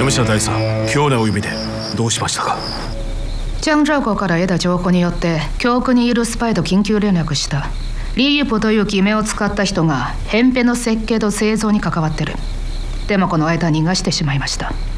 山下大佐、今日のお夢でどうしましたか？ 江浙湖から得た情報によって京区にいるスパイと緊急連絡した。リーユポという偽名を使った人がヘンペの設計と製造に関わってる。でもこの間逃がしてしまいました。